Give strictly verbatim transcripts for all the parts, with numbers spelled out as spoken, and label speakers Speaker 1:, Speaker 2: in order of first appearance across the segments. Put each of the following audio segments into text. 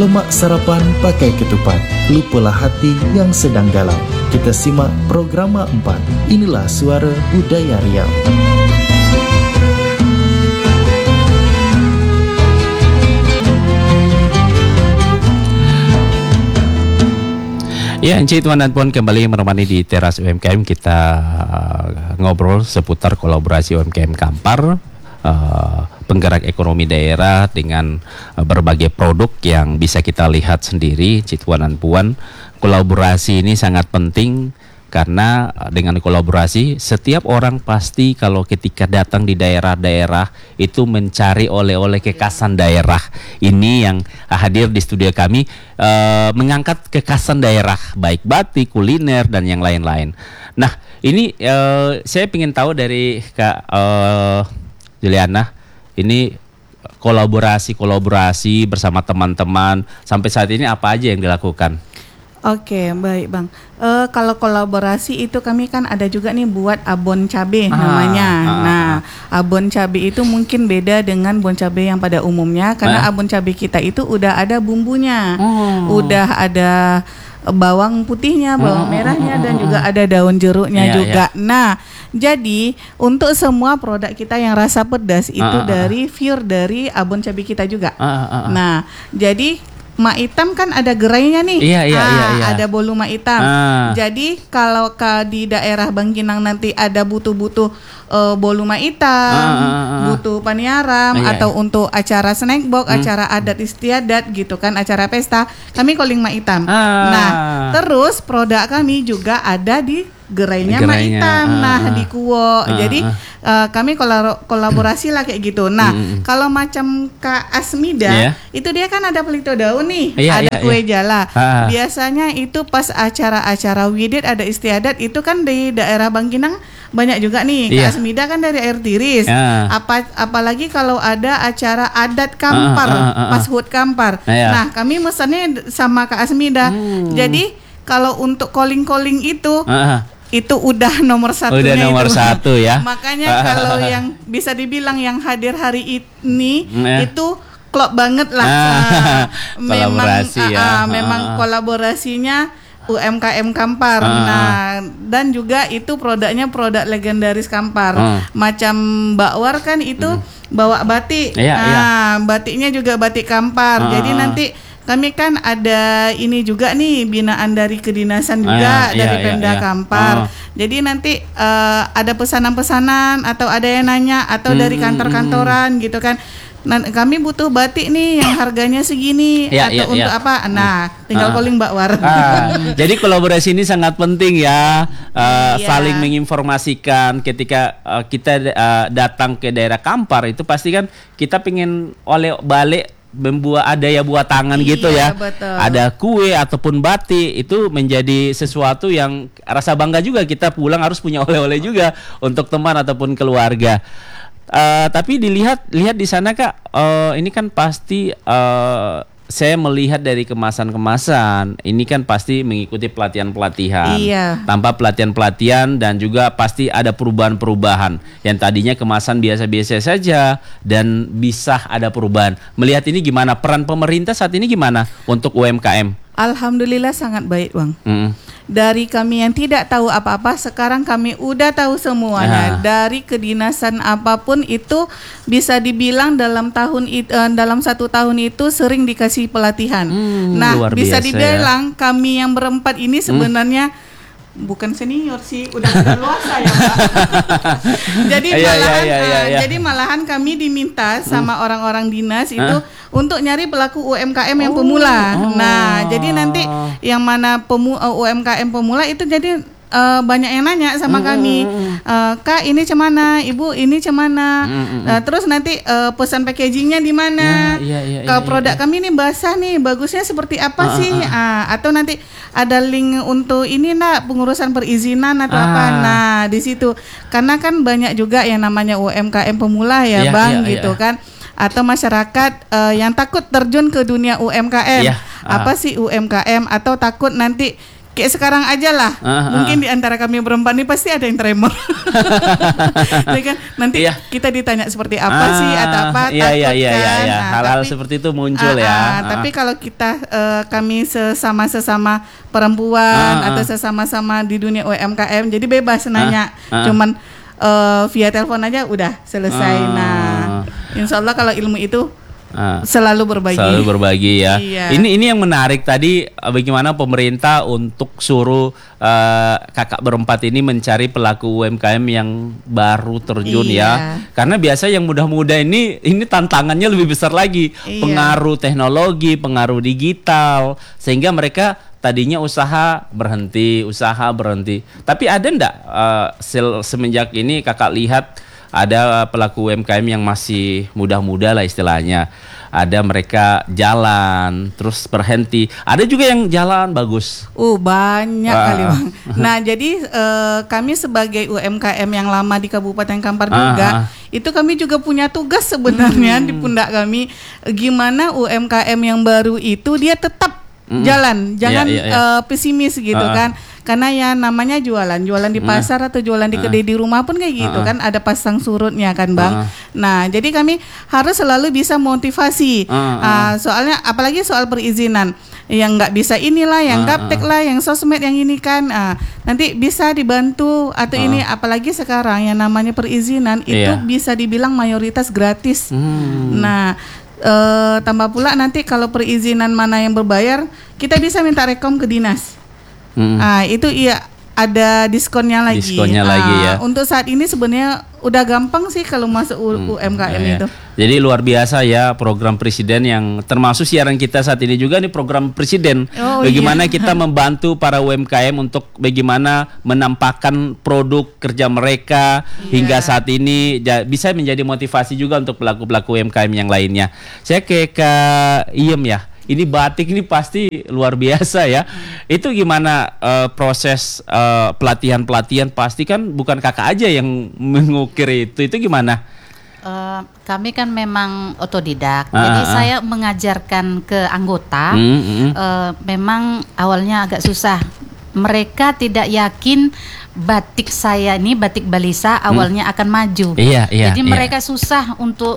Speaker 1: lemak sarapan pakai ketupat, lupalah hati yang sedang galau. Kita simak program empat. Inilah Suara Budaya Riau.
Speaker 2: Ya, Encik Tuan dan Puan kembali menemani di teras U M K M. Kita uh, ngobrol seputar kolaborasi U M K M Kampar, uh, penggerak ekonomi daerah dengan uh, berbagai produk yang bisa kita lihat sendiri. Encik Tuan dan Puan, kolaborasi ini sangat penting karena uh, dengan kolaborasi setiap orang pasti kalau ketika datang di daerah-daerah itu mencari oleh-oleh kekhasan daerah. Ini yang uh, hadir di studio kami uh, mengangkat kekhasan daerah, baik batik, kuliner dan yang lain-lain. Nah, ini uh, saya ingin tahu dari Kak uh, Juliana, ini kolaborasi-kolaborasi bersama teman-teman sampai saat ini apa aja yang dilakukan?
Speaker 3: Oke, baik Bang. Uh, kalau kolaborasi itu kami kan ada juga nih buat abon cabai ah, namanya. Ah, nah, ah. abon cabai itu mungkin beda dengan bon cabai yang pada umumnya karena eh? abon cabai kita itu udah ada bumbunya, oh. udah ada bawang putihnya, bawang oh, merahnya, oh, oh, oh, dan juga ada daun jeruknya yeah, juga. Yeah. Nah, jadi untuk semua produk kita yang rasa pedas itu uh, uh, dari pure dari abon cabai kita juga. Uh, uh, uh. Nah, jadi mak hitam kan ada gerainya nih,
Speaker 2: iya, iya,
Speaker 3: ah,
Speaker 2: iya, iya.
Speaker 3: ada bolu mak hitam. Ah. Jadi kalau ke di daerah Bangkinang nanti ada butuh-butuh uh, bolu mak hitam, ah, ah, ah. butuh paniaram, ah, atau iya. untuk acara snack box, hmm. acara adat istiadat gitu kan, acara pesta, kami calling mak hitam. Ah. Nah, terus produk kami juga ada di gerainya, gerainya mak hitam, ah, nah di kuwo. Ah, Jadi ah. Uh, kami kolaro- kolaborasi lah kayak gitu. Nah, mm. kalau macam Kak Asmida, yeah. itu dia kan ada pelito daun nih, yeah, ada yeah, kue yeah. jala. Ah. Biasanya itu pas acara-acara wirid ada istiadat itu kan di daerah Bangkinang banyak juga nih. Yeah. Kak Asmida kan dari air tiris. Yeah. Apa apalagi kalau ada acara adat Kampar, ah, ah, ah, ah. pas H U T Kampar. Yeah. Nah, kami mesennya sama Kak Asmida. Hmm. Jadi kalau untuk calling-calling itu ah. itu udah nomor satunya.
Speaker 2: Udah nomor
Speaker 3: itu.
Speaker 2: satu ya.
Speaker 3: Makanya kalau yang bisa dibilang yang hadir hari ini eh. itu klop banget lah.
Speaker 2: Ah,
Speaker 3: memang
Speaker 2: kolaborasi
Speaker 3: uh,
Speaker 2: ya.
Speaker 3: uh, memang ah. kolaborasinya U M K M Kampar. Ah. Nah, dan juga itu produknya produk legendaris Kampar. Ah. Macam bakwar kan itu hmm. bawa batik.
Speaker 2: Iya,
Speaker 3: nah,
Speaker 2: iya.
Speaker 3: batiknya juga batik Kampar. Ah. Jadi nanti kami kan ada ini juga nih binaan dari kedinasan juga ah, dari iya, Pemda iya, iya. Kampar. Oh. Jadi nanti uh, ada pesanan-pesanan atau ada yang nanya atau hmm, dari kantor-kantoran hmm. gitu kan. Nah, kami butuh batik nih yang harganya segini
Speaker 2: ya,
Speaker 3: atau
Speaker 2: ya,
Speaker 3: untuk
Speaker 2: ya.
Speaker 3: apa? Nah, tinggal
Speaker 2: ah.
Speaker 3: calling Mbak War.
Speaker 2: Ah. Jadi kolaborasi ini sangat penting ya, uh, iya. saling menginformasikan. Ketika uh, kita uh, datang ke daerah Kampar itu pasti kan kita pengen oleh balik membuat ada ya buat tangan iya, gitu ya, betul. Ada kue ataupun batik itu menjadi sesuatu yang rasa bangga juga, kita pulang harus punya oleh-oleh juga untuk teman ataupun keluarga. Uh, tapi dilihat lihat di sana Kak, uh, ini kan pasti uh, saya melihat dari kemasan-kemasan ini kan pasti mengikuti pelatihan-pelatihan. Iya. Tanpa pelatihan-pelatihan dan juga pasti ada perubahan-perubahan yang tadinya kemasan biasa-biasa saja dan bisa ada perubahan. Melihat ini gimana peran pemerintah saat ini gimana untuk U M K M?
Speaker 3: Alhamdulillah sangat baik Bang. Mm. Dari kami yang tidak tahu apa-apa sekarang kami udah tahu semuanya. Nah. Dari kedinasan apapun itu bisa dibilang dalam tahun it, uh, dalam satu tahun itu sering dikasih pelatihan. Hmm, nah bisa dibilang ya. Kami yang berempat ini sebenarnya hmm. bukan senior sih, udah luasa ya Pak. Jadi malahan, ya, ya, ya, ya. Uh, jadi malahan kami diminta sama hmm. orang-orang dinas itu huh? untuk nyari pelaku U M K M yang oh. pemula. Oh. Nah, jadi nanti yang mana pemu, uh, U M K M pemula itu jadi uh, banyak yang nanya sama hmm. kami, uh, Kak ini cemana, Ibu ini cemana, hmm. uh, terus nanti uh, pesan packagingnya di mana, ya, ya, ya, kalau ya, produk ya. Kami ini basah nih, bagusnya seperti apa uh, sih, uh, uh, atau nanti ada link untuk ini nak pengurusan perizinan atau uh. apa, nah di situ, karena kan banyak juga yang namanya U M K M pemula ya, ya Bang, ya, gitu ya. Kan. Atau masyarakat uh, yang takut terjun ke dunia U M K M, ya, uh. apa sih U M K M, atau takut nanti kayak sekarang aja lah,
Speaker 2: uh,
Speaker 3: mungkin
Speaker 2: uh.
Speaker 3: di antara kami berempat ini pasti ada yang tremor. Jadi kan nanti
Speaker 2: Iya.
Speaker 3: kita ditanya seperti apa
Speaker 2: Ah,
Speaker 3: sih atau apa,
Speaker 2: iya,
Speaker 3: takut
Speaker 2: iya, iya,
Speaker 3: kan.
Speaker 2: iya, iya.
Speaker 3: Nah,
Speaker 2: Hal-hal
Speaker 3: tapi-
Speaker 2: seperti itu muncul
Speaker 3: Ah,
Speaker 2: ya.
Speaker 3: ah,
Speaker 2: Ah.
Speaker 3: Tapi kalau kita uh, kami sesama-sesama perempuan
Speaker 2: Ah, ah.
Speaker 3: atau sesama-sama di dunia U M K M, jadi bebas nanya,
Speaker 2: ah.
Speaker 3: cuman uh, via telepon aja udah selesai.
Speaker 2: Ah.
Speaker 3: Nah, insya Allah kalau ilmu itu
Speaker 2: Ah.
Speaker 3: selalu berbagi.
Speaker 2: Selalu berbagi ya.
Speaker 3: Iya.
Speaker 2: Ini ini yang menarik tadi, eh, bagaimana pemerintah untuk suruh eh, kakak berempat ini mencari pelaku U M K M yang baru terjun
Speaker 3: Iya.
Speaker 2: ya. Karena biasa yang muda-muda ini ini tantangannya lebih besar lagi.
Speaker 3: Iya.
Speaker 2: Pengaruh teknologi, pengaruh digital, sehingga mereka tadinya usaha berhenti, usaha berhenti. Tapi ada ndak eh, sel- semenjak ini kakak lihat ada pelaku U M K M yang masih muda-muda lah istilahnya. Ada mereka jalan terus berhenti. Ada juga yang jalan bagus.
Speaker 3: Uh banyak
Speaker 2: Ah.
Speaker 3: kali Bang. Nah jadi eh, kami sebagai U M K M yang lama di Kabupaten Kampar
Speaker 2: Ah,
Speaker 3: juga,
Speaker 2: ah.
Speaker 3: itu kami juga punya tugas sebenarnya
Speaker 2: Hmm.
Speaker 3: di pundak kami. Gimana U M K M yang baru itu dia tetap jalan, jangan
Speaker 2: Iya, iya, iya.
Speaker 3: eh, pesimis gitu
Speaker 2: Ah, ah.
Speaker 3: kan. Karena ya namanya jualan, jualan di pasar atau jualan di kedai di rumah pun kayak gitu
Speaker 2: Ah, ah.
Speaker 3: kan, ada pasang surutnya kan Bang.
Speaker 2: Ah, ah.
Speaker 3: Nah jadi kami harus selalu bisa motivasi.
Speaker 2: Ah, ah.
Speaker 3: Ah, soalnya apalagi soal perizinan, yang nggak bisa inilah, yang
Speaker 2: Ah,
Speaker 3: gaptek lah, yang sosmed yang ini kan, ah, nanti bisa dibantu atau ini, apalagi sekarang yang namanya perizinan itu
Speaker 2: Iya.
Speaker 3: bisa dibilang mayoritas gratis.
Speaker 2: Hmm.
Speaker 3: Nah eh, tambah pula nanti kalau perizinan mana yang berbayar, kita bisa minta rekom ke dinas.
Speaker 2: Hmm.
Speaker 3: Ah itu iya ada diskonnya lagi.
Speaker 2: Diskonnya
Speaker 3: Ah,
Speaker 2: lagi ya.
Speaker 3: Untuk saat ini sebenarnya udah gampang sih kalau masuk U- U M K M
Speaker 2: Ya, ya.
Speaker 3: itu.
Speaker 2: Jadi luar biasa ya program presiden yang termasuk siaran kita saat ini juga nih program presiden.
Speaker 3: Oh,
Speaker 2: Bagaimana
Speaker 3: iya.
Speaker 2: kita membantu para U M K M untuk bagaimana menampakkan produk kerja mereka
Speaker 3: Iya.
Speaker 2: hingga saat ini ja- bisa menjadi motivasi juga untuk pelaku-pelaku U M K M yang lainnya. Saya ke Kak Iem ya. Ini batik ini pasti luar biasa ya. Itu gimana eh, proses eh, pelatihan-pelatihan, pasti kan bukan kakak aja yang mengukir itu. Itu gimana?
Speaker 4: Eh, kami kan memang otodidak,
Speaker 2: Ah,
Speaker 4: jadi
Speaker 2: ah, ah.
Speaker 4: saya mengajarkan ke anggota.
Speaker 2: Hmm, hmm.
Speaker 4: eh, memang awalnya agak susah. Mereka tidak yakin batik saya ini, batik Balisa, awalnya akan maju.
Speaker 2: Iya, iya,
Speaker 4: Jadi
Speaker 2: iya.
Speaker 4: mereka susah untuk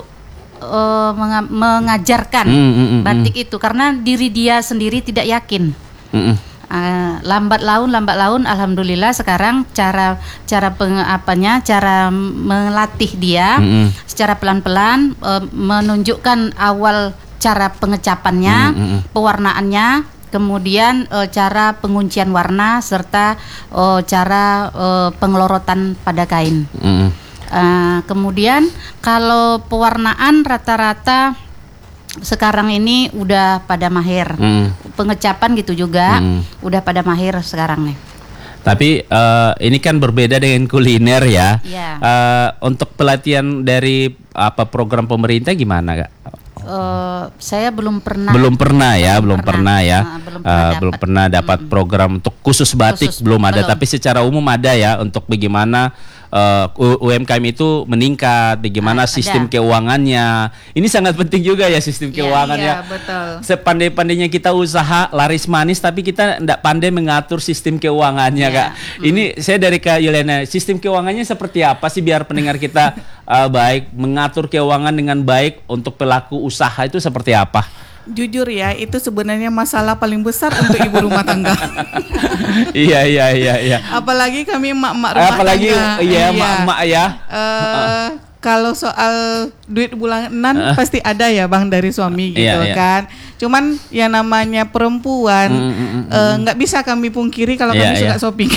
Speaker 4: eh, menga- mengajarkan
Speaker 2: Hmm, hmm, hmm,
Speaker 4: batik itu karena diri dia sendiri tidak yakin.
Speaker 2: Mm-mm.
Speaker 4: Eh, lambat laun lambat laun alhamdulillah sekarang cara cara peng, apanya cara melatih dia
Speaker 2: Mm-mm.
Speaker 4: secara pelan-pelan, eh, menunjukkan awal cara pengecapannya,
Speaker 2: Mm-mm.
Speaker 4: pewarnaannya, kemudian eh, cara penguncian warna serta eh, cara eh, pengelorotan pada kain.
Speaker 2: Mm-mm.
Speaker 4: Eh, kemudian kalau pewarnaan rata-rata sekarang ini udah pada mahir.
Speaker 2: Mm.
Speaker 4: Pengecapan gitu juga
Speaker 2: Hmm.
Speaker 4: udah pada mahir sekarang nih.
Speaker 2: Tapi eh, ini kan berbeda dengan kuliner ya.
Speaker 4: Iya.
Speaker 2: Eh, untuk pelatihan dari apa program pemerintah gimana Kak?
Speaker 4: Eh, saya belum pernah.
Speaker 2: Belum pernah ya, belum
Speaker 4: belum
Speaker 2: pernah,
Speaker 4: pernah.
Speaker 2: ya.
Speaker 4: Ah, belum
Speaker 2: Eh,
Speaker 4: pernah
Speaker 2: belum
Speaker 4: dapat.
Speaker 2: pernah dapat program untuk khusus batik,
Speaker 4: Khusus,
Speaker 2: belum ada.
Speaker 4: belum.
Speaker 2: Tapi secara umum ada ya untuk bagaimana eh, U- UMKM itu meningkat, bagaimana
Speaker 4: Ah,
Speaker 2: sistem
Speaker 4: ada.
Speaker 2: keuangannya. Ini sangat penting juga ya sistem
Speaker 4: Iya,
Speaker 2: keuangan
Speaker 3: iya,
Speaker 2: ya.
Speaker 3: betul.
Speaker 2: Sepandai-pandainya kita usaha laris manis, tapi kita tidak pandai mengatur sistem keuangannya,
Speaker 4: Iya.
Speaker 2: Kak. Ini saya dari Kak Yuliana, sistem keuangannya seperti apa sih biar pendengar kita eh, baik mengatur keuangan dengan baik untuk pelaku usaha itu seperti apa?
Speaker 3: Jujur ya, itu sebenarnya masalah paling besar untuk ibu rumah tangga.
Speaker 2: Iya iya iya iya.
Speaker 3: Apalagi kami emak-emak rumah
Speaker 2: Apalagi
Speaker 3: tangga.
Speaker 2: iya emak-emak ya.
Speaker 3: Eh, kalau soal duit bulanan pasti ada ya Bang dari suami gitu
Speaker 2: Iya, iya.
Speaker 3: kan. Cuman yang namanya perempuan
Speaker 2: Mm, mm, mm,
Speaker 3: eh, nggak bisa kami pungkiri kalau
Speaker 2: Iya,
Speaker 3: kami
Speaker 2: iya.
Speaker 3: suka shopping.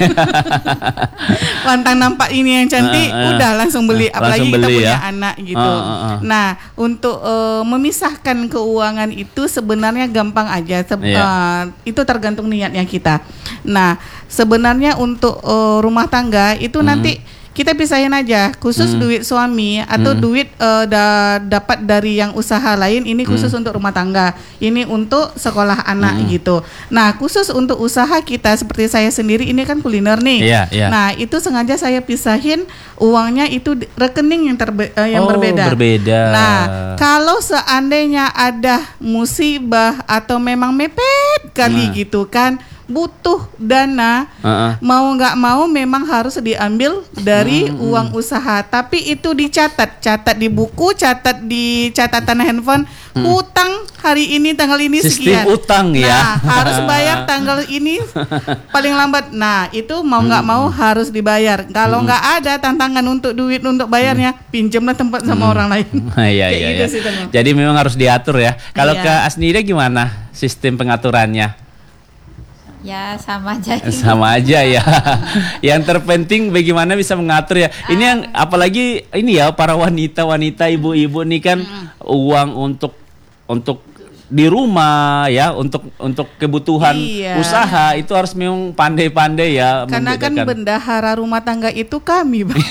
Speaker 3: Pantang nampak ini yang cantik,
Speaker 2: Eh, eh.
Speaker 3: udah langsung beli.
Speaker 2: Eh,
Speaker 3: Apalagi
Speaker 2: langsung
Speaker 3: kita
Speaker 2: beli
Speaker 3: punya
Speaker 2: ya.
Speaker 3: anak gitu.
Speaker 2: Eh, eh, eh.
Speaker 3: Nah, untuk eh, memisahkan keuangan itu sebenarnya gampang aja. Se-
Speaker 2: Iya.
Speaker 3: eh, itu tergantung niatnya kita. Nah, sebenarnya untuk eh, rumah tangga itu
Speaker 2: Hmm.
Speaker 3: nanti kita pisahin aja, khusus duit suami atau
Speaker 2: Hmm.
Speaker 3: duit eh, da- dapat dari yang usaha lain, ini khusus
Speaker 2: Hmm.
Speaker 3: untuk rumah tangga, ini untuk sekolah anak gitu. Nah, khusus untuk usaha kita seperti saya sendiri ini kan kuliner nih.
Speaker 2: Iya, iya.
Speaker 3: Nah, itu sengaja saya pisahin uangnya itu di- rekening yang terbe- eh, yang
Speaker 2: Oh,
Speaker 3: berbeda.
Speaker 2: berbeda.
Speaker 3: Nah, kalau seandainya ada musibah atau memang mepet kali
Speaker 2: Nah.
Speaker 3: gitu kan, butuh dana,
Speaker 2: Uh-uh.
Speaker 3: mau nggak mau memang harus diambil dari hmm, uang hmm. usaha. Tapi itu dicatat, catat di buku, catat di catatan handphone. Hmm. Hutang hari ini tanggal ini
Speaker 2: sistem
Speaker 3: sekian.
Speaker 2: utang ya.
Speaker 3: Nah, harus bayar tanggal ini paling lambat. Nah, itu mau nggak hmm. mau harus dibayar. Kalau nggak hmm. ada tantangan untuk duit untuk bayarnya, hmm. pinjamlah tempat sama hmm. orang lain.
Speaker 2: Iya iya iya.
Speaker 3: Gitu sih,
Speaker 2: jadi memang harus diatur ya. Kalau
Speaker 3: iya.
Speaker 2: ke Asnida gimana sistem pengaturannya?
Speaker 5: Ya sama aja.
Speaker 2: Sama aja ya. Yang terpenting bagaimana bisa mengatur ya. Ini yang apalagi ini ya para wanita-wanita, ibu-ibu nih kan hmm. uang untuk untuk di rumah ya, untuk untuk kebutuhan
Speaker 3: iya.
Speaker 2: usaha itu harus memang pandai-pandai ya.
Speaker 3: Karena kan bendahara rumah tangga itu kami, Bang.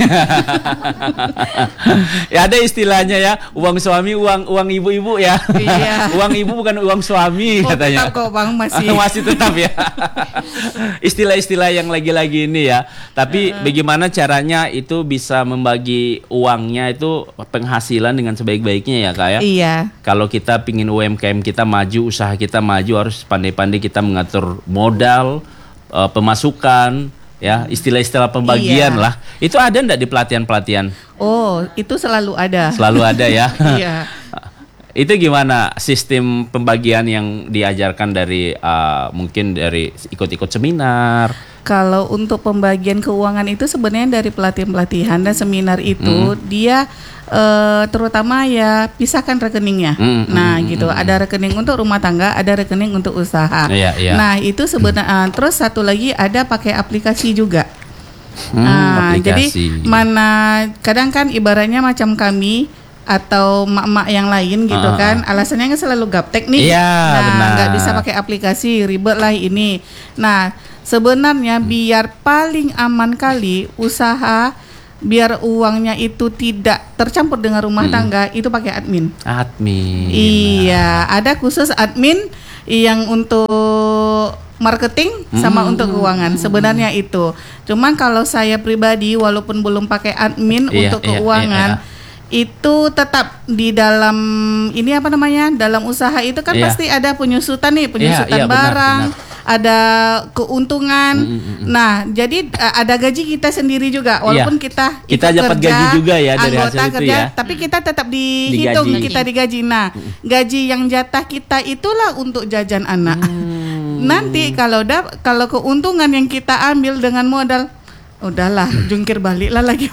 Speaker 2: Ya ada istilahnya ya, uang suami uang uang ibu-ibu ya.
Speaker 3: Iya.
Speaker 2: Uang ibu bukan uang suami,
Speaker 3: oh,
Speaker 2: katanya.
Speaker 3: Tetap kok, Bang, masih.
Speaker 2: Masih tetap ya. Istilah-istilah yang lagi-lagi ini ya. Tapi uh. bagaimana caranya itu bisa membagi uangnya itu penghasilan dengan sebaik-baiknya ya, Kak ya.
Speaker 3: Iya.
Speaker 2: Kalau kita pingin U M K M kita maju, usaha kita maju, harus pandai-pandai kita mengatur modal, uh, pemasukan, ya istilah-istilah pembagian
Speaker 3: iya.
Speaker 2: lah. Itu ada enggak di pelatihan-pelatihan?
Speaker 3: Oh, itu selalu ada.
Speaker 2: Selalu ada ya.
Speaker 3: Iya.
Speaker 2: Itu gimana sistem pembagian yang diajarkan dari uh, mungkin dari ikut-ikut seminar?
Speaker 3: Kalau untuk pembagian keuangan itu sebenarnya dari pelatihan-pelatihan dan seminar itu hmm. dia Uh, terutama ya pisahkan rekeningnya. Mm, nah mm, gitu, mm, ada rekening untuk rumah tangga, ada rekening untuk usaha.
Speaker 2: Yeah, yeah.
Speaker 3: Nah itu sebenarnya. Uh, terus satu lagi ada pakai aplikasi juga.
Speaker 2: Hmm,
Speaker 3: uh,
Speaker 2: aplikasi.
Speaker 3: Jadi mana kadang kan ibaratnya macam kami atau mak-mak yang lain gitu uh, kan, alasannya kan selalu gaptek nih.
Speaker 2: Yeah,
Speaker 3: nah nggak bisa pakai aplikasi, ribet lah ini. Nah sebenarnya biar paling aman kali usaha, biar uangnya itu tidak tercampur dengan rumah hmm. tangga, itu pakai admin.
Speaker 2: Admin.
Speaker 3: Iya, ada khusus admin yang untuk marketing sama hmm. untuk keuangan. Sebenarnya itu. Cuman kalau saya pribadi walaupun belum pakai admin
Speaker 2: iya,
Speaker 3: untuk
Speaker 2: iya,
Speaker 3: keuangan, iya, iya. itu tetap di dalam ini apa namanya? Dalam usaha itu kan iya. pasti ada penyusutan nih, penyusutan
Speaker 2: iya, iya,
Speaker 3: barang.
Speaker 2: benar, benar.
Speaker 3: Ada keuntungan. Mm, mm, mm. Nah, jadi uh, ada gaji kita sendiri juga. Walaupun iya. kita
Speaker 2: kita dapat
Speaker 3: kerja,
Speaker 2: gaji juga ya dari
Speaker 3: anggota
Speaker 2: hasil itu
Speaker 3: kerja,
Speaker 2: ya.
Speaker 3: tapi kita tetap dihitung,
Speaker 2: digaji.
Speaker 3: kita digaji. Nah, gaji yang jatah kita itulah untuk jajan anak. Hmm. Nanti kalau da, kalau keuntungan yang kita ambil dengan modal, udahlah, jungkir baliklah lagi.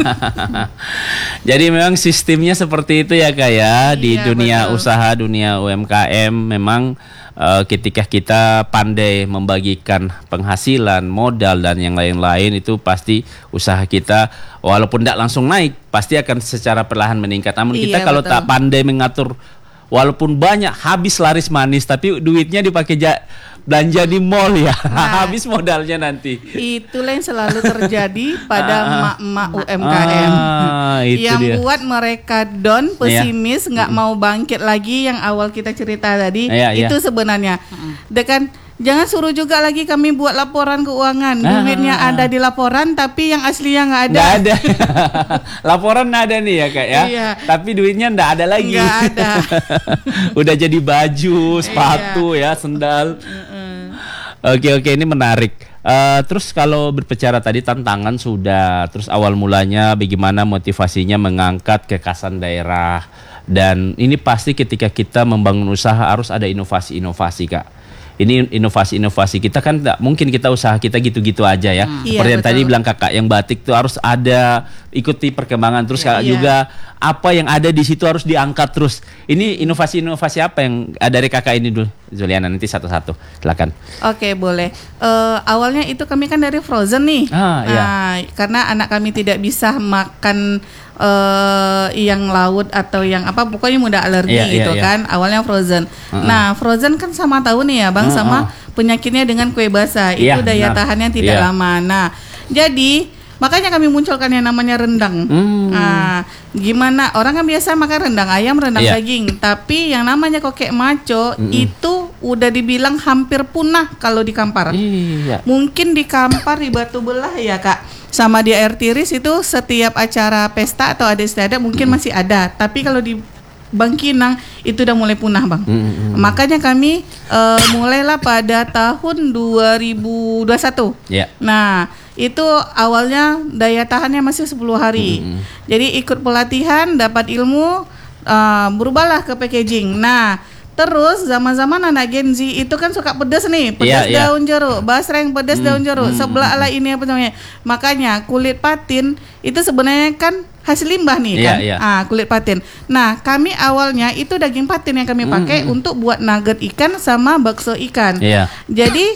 Speaker 2: Jadi memang sistemnya seperti itu ya, Kak ya. Di
Speaker 3: iya,
Speaker 2: dunia
Speaker 3: betul.
Speaker 2: usaha, dunia U M K M memang uh, ketika kita pandai membagikan penghasilan, modal dan yang lain-lain, itu pasti usaha kita walaupun tidak langsung naik, pasti akan secara perlahan meningkat. Namun
Speaker 3: iya,
Speaker 2: kita kalau
Speaker 3: betul.
Speaker 2: tak pandai mengatur, walaupun banyak habis laris manis, tapi duitnya dipakai ja- belanja di mall ya, nah, habis modalnya nanti.
Speaker 3: Itulah yang selalu terjadi pada emak-emak U M K M
Speaker 2: ah, itu
Speaker 3: yang
Speaker 2: dia.
Speaker 3: buat mereka down, pesimis, nggak yeah. mau bangkit lagi. Yang awal kita cerita tadi, yeah, itu yeah. sebenarnya. Dengan jangan suruh juga lagi kami buat laporan keuangan.
Speaker 2: Ah,
Speaker 3: Duitnya ada di laporan, tapi yang aslinya nggak ada.
Speaker 2: Nggak ada. Laporan ada nih ya, Kak ya.
Speaker 3: Iya.
Speaker 2: Tapi duitnya nggak ada lagi.
Speaker 3: Nggak ada.
Speaker 2: Udah jadi baju, sepatu ya, sendal. Oke oke, ini menarik. Uh, terus kalau berbicara tadi tantangan sudah, terus awal mulanya bagaimana motivasinya mengangkat kekasan daerah, dan ini pasti ketika kita membangun usaha harus ada inovasi-inovasi, Kak. Ini inovasi-inovasi kita kan tak mungkin kita usaha kita gitu-gitu aja ya. Hmm. Seperti
Speaker 3: iya,
Speaker 2: yang
Speaker 3: betul.
Speaker 2: tadi bilang Kakak, yang batik tuh harus ada, ikuti perkembangan terus, Kakak
Speaker 3: iya.
Speaker 2: juga apa yang ada di situ harus diangkat terus. Ini inovasi-inovasi apa yang uh, dari Kakak ini dulu, Zuliana, nanti satu-satu. Silakan.
Speaker 3: Oke, boleh. Uh, awalnya itu kami kan dari frozen nih.
Speaker 2: Ah, iya.
Speaker 3: Nah, karena anak kami tidak bisa makan uh, yang laut atau yang apa, pokoknya mudah alergi
Speaker 2: iya,
Speaker 3: gitu
Speaker 2: iya,
Speaker 3: kan.
Speaker 2: iya.
Speaker 3: Awalnya frozen.
Speaker 2: Uh-uh.
Speaker 3: Nah, frozen kan sama tahu nih ya, Bang, uh-uh. sama penyakitnya dengan kue basah.
Speaker 2: Iya,
Speaker 3: itu daya
Speaker 2: benar.
Speaker 3: tahannya tidak
Speaker 2: Iya.
Speaker 3: lama. Nah, jadi makanya kami munculkan yang namanya rendang.
Speaker 2: Hmm.
Speaker 3: Nah, gimana orang kan biasa makan rendang ayam, rendang
Speaker 2: Iya.
Speaker 3: daging, tapi yang namanya kokek maco
Speaker 2: Mm-mm.
Speaker 3: itu udah dibilang hampir punah kalau di Kampar.
Speaker 2: Iya.
Speaker 3: Mungkin di Kampar, di Batu Belah ya, Kak, sama di Air Tiris itu setiap acara pesta atau ada istiadat mungkin
Speaker 2: Mm-mm.
Speaker 3: masih ada, tapi kalau di Bangkinang itu udah mulai punah, Bang. Mm-hmm. Makanya kami uh, mulailah pada tahun dua ribu dua puluh satu. Yeah. Nah, itu awalnya daya tahannya masih sepuluh hari. Mm-hmm. Jadi ikut pelatihan, dapat ilmu, uh, berubahlah ke packaging. Nah, terus zaman-zaman anak Gen Z itu kan suka pedas nih, pedas yeah, daun yeah. jeruk, basreng pedas mm, daun jeruk, mm, sebelah lah ini apa namanya. Makanya kulit patin itu sebenarnya kan hasil limbah nih yeah, kan, yeah. Ah, kulit patin. Nah, kami awalnya itu daging patin yang kami pakai mm, untuk buat nugget ikan sama bakso ikan. Yeah. Jadi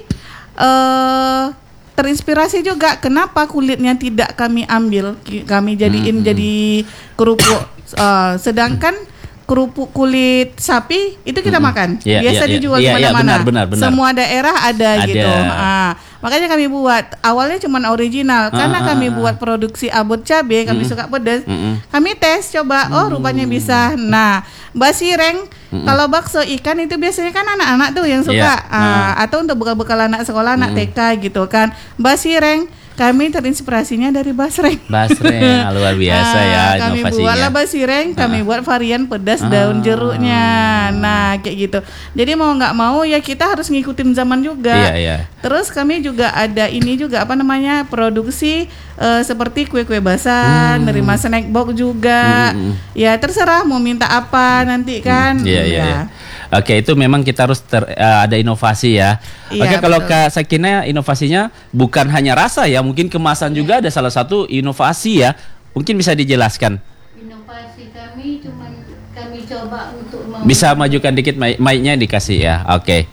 Speaker 3: uh, terinspirasi juga kenapa kulitnya tidak kami ambil, kami jadiin mm, jadi kerupuk. Uh, sedangkan kerupuk kulit sapi itu kita mm-hmm. makan, yeah, biasa yeah, dijual yeah, di mana-mana. Yeah, benar, benar. Semua daerah ada, ada. gitu. Ah, makanya kami buat awalnya cuma original, ah, karena ah, kami ah. buat produksi abot cabai, kami mm-hmm. suka pedas. Mm-hmm. Kami tes coba, oh rupanya bisa. Nah, basireng, mm-hmm. kalau bakso ikan itu biasanya kan anak-anak tuh yang suka, yeah. ah, mm. atau untuk bekal-bekal anak sekolah, anak mm-hmm. T K gitu kan. Basireng kami terinspirasinya dari basreng. Basreng, luar biasa ah, ya kami inovasinya. Kami buatlah basreng, kami ah. buat varian pedas ah. daun jeruknya. Nah, kayak gitu. Jadi mau nggak mau ya kita harus ngikutin zaman juga. Iya, iya. Terus kami juga ada ini juga apa namanya produksi uh, seperti kue-kue basah, hmm. nerima snack box juga. Hmm. Ya terserah mau minta apa nanti kan. Hmm. Iya, iya, iya.
Speaker 2: Oke, itu memang kita harus ter, uh, ada inovasi ya. Iya, Oke, kalau Kak Sakina inovasinya bukan hanya rasa ya, mungkin kemasan ya. juga ada salah satu inovasi ya. Mungkin bisa dijelaskan.
Speaker 4: Inovasi kami cuma kami coba untuk mem-
Speaker 2: bisa majukan dikit mic-nya dikasih ya. Oke.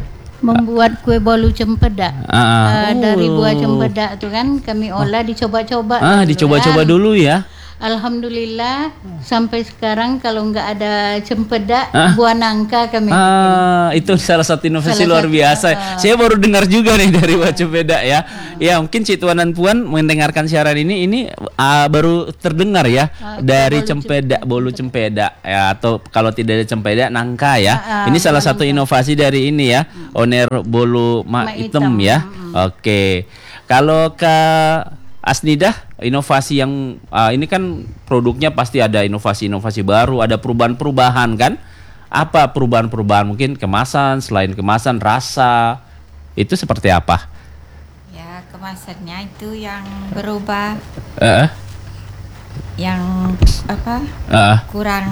Speaker 4: Membuat kue bolu cempedak. Uh, uh, dari buah cempedak itu kan kami olah dicoba-coba.
Speaker 2: Ah, dicoba-coba
Speaker 4: kan.
Speaker 2: dulu ya.
Speaker 4: Alhamdulillah sampai sekarang kalau nggak ada cempedak ah? buah nangka kami
Speaker 2: ah, bikin. Itu salah satu inovasi salah luar satu, biasa. Uh, Saya baru dengar juga nih dari buah cempedak ya. Uh, ya mungkin si Tuan dan Puan mendengarkan siaran ini ini uh, baru terdengar ya uh, dari cempedak, bolu cempedak ya, atau kalau tidak ada cempedak nangka ya. Uh, uh, ini salah satu nangka. Inovasi dari ini ya, Oner bolu mak hitam, hitam ya. Hmm. Oke. Kalau ke Asnidah, inovasi yang uh, ini kan produknya pasti ada inovasi-inovasi baru, ada perubahan-perubahan kan? Apa perubahan-perubahan mungkin kemasan, selain kemasan, rasa, itu seperti apa?
Speaker 5: Ya kemasannya itu yang berubah,
Speaker 2: uh.
Speaker 5: yang apa?
Speaker 2: Uh.
Speaker 5: Kurang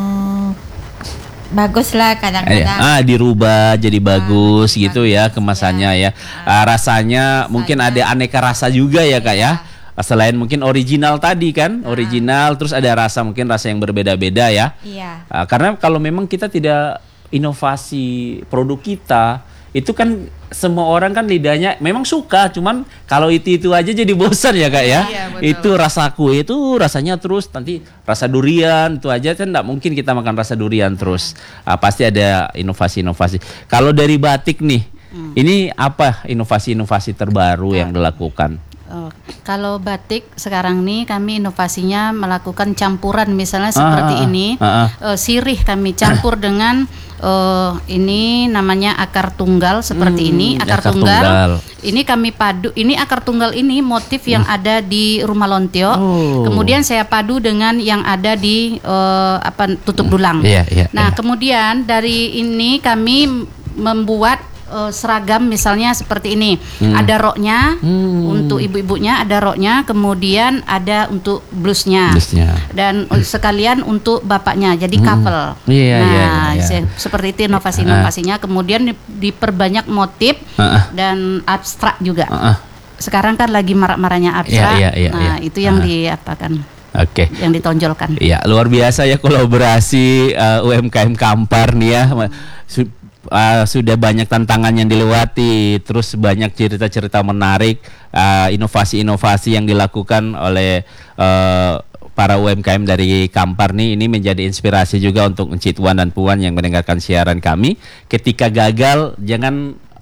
Speaker 5: bagus lah kadang-kadang.
Speaker 2: Ah, dirubah jadi bagus ah, gitu bagus, ya kemasannya ya. ya. Ah, rasanya rasanya mungkin ada aneka rasa juga ya Kak ya. ya. Selain mungkin original tadi kan, ah. original terus ada rasa mungkin rasa yang berbeda-beda ya.
Speaker 5: Iya.
Speaker 2: Ah, karena kalau memang kita tidak inovasi produk kita, itu kan semua orang kan lidahnya memang suka, cuman kalau itu itu aja jadi bosan ya Kak ya. Iya, itu rasa kue itu rasanya terus nanti rasa durian itu aja kan nggak mungkin kita makan rasa durian terus. Ah, pasti ada inovasi-inovasi. Kalau dari batik nih, hmm. ini apa inovasi-inovasi terbaru yang dilakukan?
Speaker 4: Oh, kalau batik sekarang nih kami inovasinya melakukan campuran misalnya seperti ah, ini ah, ah. Uh, sirih kami campur dengan uh, ini namanya akar tunggal seperti hmm, ini akar, akar tunggal. tunggal ini kami padu ini akar tunggal ini motif yang hmm. ada di rumah Lontio oh. kemudian saya padu dengan yang ada di uh, apa tutup dulang yeah, yeah, nah yeah. kemudian dari ini kami membuat Uh, seragam misalnya seperti ini hmm. ada roknya hmm. untuk ibu-ibunya ada roknya kemudian ada untuk blusnya, blusnya. Dan uh, sekalian untuk bapaknya jadi hmm. couple yeah, nah yeah, yeah. Se- seperti itu inovasi-inovasinya uh. kemudian diperbanyak motif uh. dan abstrak juga uh. sekarang kan lagi marak-maraknya abstrak yeah, yeah, yeah, nah yeah. itu yang uh. diapakan
Speaker 2: Oke.
Speaker 4: Okay. Yang ditonjolkan.
Speaker 2: Iya, luar biasa ya kolaborasi uh, U M K M Kampar nih ya. Su- Uh, sudah banyak tantangan yang dilewati, terus banyak cerita-cerita menarik, uh, inovasi-inovasi yang dilakukan oleh uh, para U M K M dari Kampar nih. Ini menjadi inspirasi juga untuk Encik Tuan dan Puan yang mendengarkan siaran kami. Ketika gagal, jangan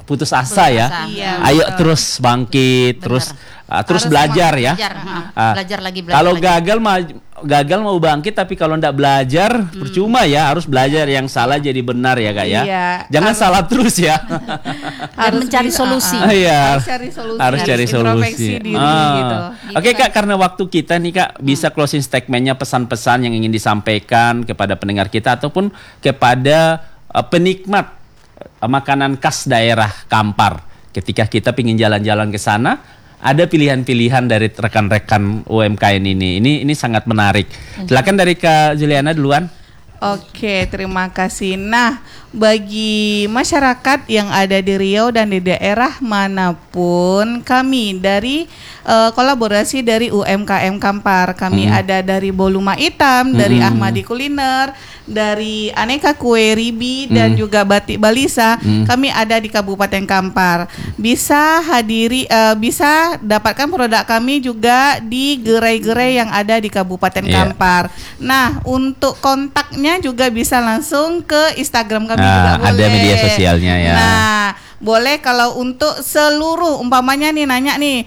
Speaker 2: putus asa
Speaker 4: Putus
Speaker 2: ya.
Speaker 4: asa.
Speaker 3: Iya,
Speaker 2: Ayo
Speaker 3: betul.
Speaker 2: terus bangkit,
Speaker 4: Benar.
Speaker 2: terus uh, terus
Speaker 3: Harus
Speaker 2: belajar
Speaker 3: semangat
Speaker 2: ya.
Speaker 4: Belajar, ha.
Speaker 2: Ah,
Speaker 4: Belajar lagi, belajar
Speaker 2: Kalau
Speaker 4: lagi.
Speaker 2: gagal mah gagal mau bangkit, tapi kalau ndak belajar
Speaker 3: Hmm.
Speaker 2: percuma ya. Harus belajar yang salah jadi benar ya kak ya.
Speaker 3: Iya.
Speaker 2: Jangan
Speaker 3: Harus-
Speaker 2: salah terus ya.
Speaker 4: Dan mencari
Speaker 3: bisa,
Speaker 4: solusi.
Speaker 3: ah, ah.
Speaker 2: Iya.
Speaker 3: Harus cari solusi,
Speaker 2: Harus cari
Speaker 3: introspeksi
Speaker 2: solusi.
Speaker 3: diri
Speaker 2: Ah.
Speaker 3: gitu.
Speaker 2: Oke kak, karena waktu kita nih kak, bisa closing statementnya, pesan-pesan yang ingin disampaikan kepada pendengar kita ataupun kepada uh, penikmat uh, makanan khas daerah Kampar. Ketika kita ingin jalan-jalan ke sana, ada pilihan-pilihan dari rekan-rekan U M K M ini. Ini ini sangat menarik. Silakan dari Kak Juliana duluan.
Speaker 3: Oke, terima kasih. Nah, bagi masyarakat yang ada di Riau dan di daerah manapun, kami dari eh, kolaborasi dari U M K M Kampar, kami
Speaker 2: Hmm.
Speaker 3: ada dari Boluma Hitam, dari
Speaker 2: Hmm.
Speaker 3: Ahmadi Kuliner, dari Aneka Kue Ribi dan
Speaker 2: Hmm.
Speaker 3: juga Batik Balisa.
Speaker 2: Hmm.
Speaker 3: Kami ada di Kabupaten Kampar. Bisa hadiri, eh, bisa dapatkan produk kami juga di gerai-gerai yang ada di Kabupaten
Speaker 2: Iya.
Speaker 3: Kampar. Nah, untuk kontaknya juga bisa langsung ke Instagram kami
Speaker 2: Ah,
Speaker 3: juga boleh.
Speaker 2: ada media sosialnya ya.
Speaker 3: Nah, boleh kalau untuk seluruh umpamanya nih nanya nih,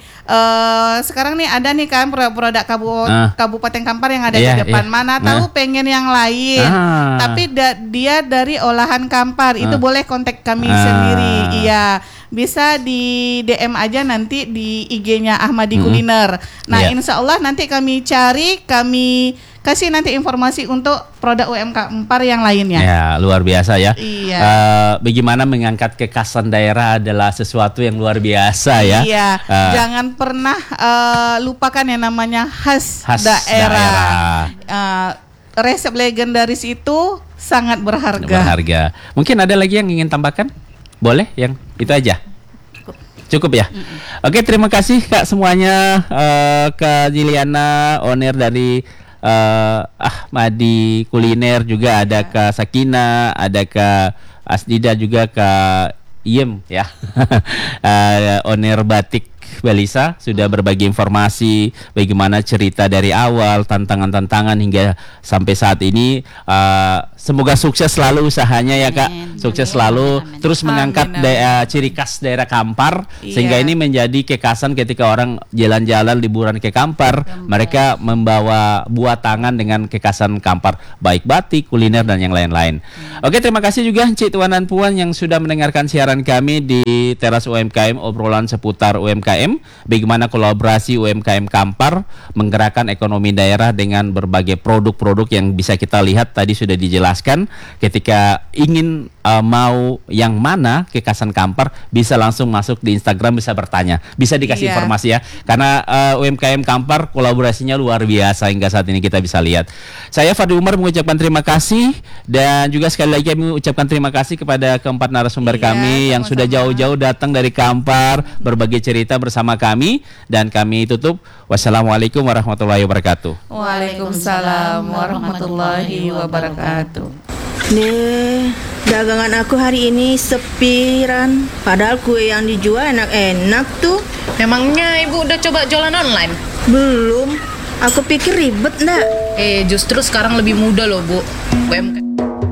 Speaker 3: eh sekarang nih ada nih kan produk Kabu-
Speaker 2: Ah.
Speaker 3: Kabupaten Kampar yang ada
Speaker 2: Iya,
Speaker 3: di depan,
Speaker 2: iya.
Speaker 3: mana tahu
Speaker 2: Nah.
Speaker 3: pengen yang lain.
Speaker 2: Ah.
Speaker 3: Tapi da- dia dari olahan Kampar, itu
Speaker 2: Ah.
Speaker 3: boleh kontak kami
Speaker 2: Ah.
Speaker 3: sendiri. Iya, bisa di D M aja nanti di I G-nya Ahmadi
Speaker 2: Mm-mm.
Speaker 3: Kuliner. Nah,
Speaker 2: Iya.
Speaker 3: insya Allah nanti kami cari, kami kasih nanti informasi untuk produk U M K Kampar yang lainnya.
Speaker 2: Ya, luar biasa ya.
Speaker 3: Iya.
Speaker 2: Eh, bagaimana mengangkat kekhasan daerah adalah sesuatu yang luar biasa ya.
Speaker 3: Iya,
Speaker 2: Eh,
Speaker 3: jangan pernah eh, lupakan yang namanya khas,
Speaker 2: Khas
Speaker 3: daerah.
Speaker 2: daerah.
Speaker 3: Eh, resep legendaris itu sangat berharga.
Speaker 2: berharga. Mungkin ada lagi yang ingin tambahkan? Boleh? Yang itu aja. Cukup ya. Oke, terima kasih Kak semuanya. Eh, Kak Juliana, owner dari eh, Ahmadi Kuliner, juga ada Kak Sakina, ada Kak Asdida, juga Kak Iem ya. Eh, owner Batik Balisa sudah berbagi informasi bagaimana cerita dari awal, tantangan-tantangan hingga sampai saat ini. Uh, semoga sukses selalu usahanya ya Kak.
Speaker 4: Amin.
Speaker 2: Sukses
Speaker 4: Amin.
Speaker 2: selalu,
Speaker 4: Amin.
Speaker 2: terus mengangkat
Speaker 3: Amin, amin.
Speaker 2: daya- ciri khas daerah Kampar,
Speaker 3: Iya.
Speaker 2: sehingga ini menjadi kekhasan ketika orang jalan-jalan liburan ke Kampar, mereka membawa buah tangan dengan kekhasan Kampar, baik batik, kuliner dan yang lain-lain. Oke, terima kasih juga Cik Tuan dan Puan yang sudah mendengarkan siaran kami di Teras U M K M, obrolan seputar U M K M, bagaimana kolaborasi U M K M Kampar menggerakkan ekonomi daerah dengan berbagai produk-produk yang bisa kita lihat tadi sudah dijelaskan. Ketika ingin uh, mau yang mana kekhasan Kampar, bisa langsung masuk di Instagram, bisa bertanya, bisa dikasih
Speaker 3: Iya.
Speaker 2: informasi ya, karena uh, U M K M Kampar kolaborasinya luar biasa hingga saat ini kita bisa lihat. Saya Fadli Umar mengucapkan terima kasih, dan juga sekali lagi kami mengucapkan terima kasih kepada keempat narasumber
Speaker 3: Iya,
Speaker 2: kami yang
Speaker 3: sama-sama.
Speaker 2: sudah jauh-jauh datang dari Kampar berbagi cerita bersama kami, dan kami tutup. Wassalamualaikum warahmatullahi wabarakatuh.
Speaker 3: Waalaikumsalam warahmatullahi wabarakatuh.
Speaker 6: Nih, dagangan aku hari ini sepiran. Padahal kue yang dijual enak-enak tuh.
Speaker 7: Memangnya ibu udah coba jualan online?
Speaker 6: Belum. Aku pikir ribet ndak.
Speaker 7: Eh justru sekarang lebih mudah loh bu. U M K M.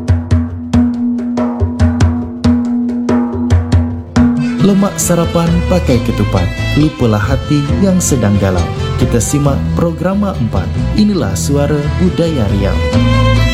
Speaker 1: Lemak sarapan pakai ketupat, lupalah hati yang sedang galau. Kita simak Programa empat. Inilah Suara Budaya Riau.